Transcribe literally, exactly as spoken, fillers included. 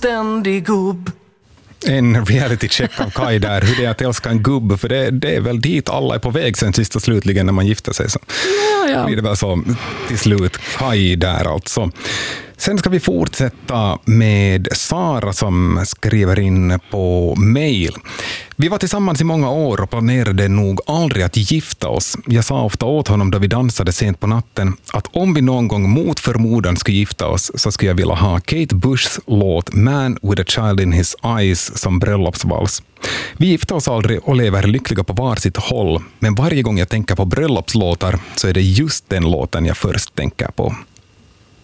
anständig gubb. En reality check av Kai där, hur det är att älska en gubb, för det, det är väl dit alla är på väg sen sist och slutligen när man gifter sig. Så Ja, ja. blir det väl så till slut Kai där alltså. Sen ska vi fortsätta med Sara som skriver in på mail. Vi var tillsammans i många år och planerade nog aldrig att gifta oss. Jag sa ofta åt honom då vi dansade sent på natten att om vi någon gång mot förmodan skulle gifta oss så skulle jag vilja ha Kate Bushs låt Man with a Child in His Eyes som bröllopsvals. Vi gifte oss aldrig och lever lyckliga på varsitt håll, men varje gång jag tänker på bröllopslåtar så är det just den låten jag först tänker på.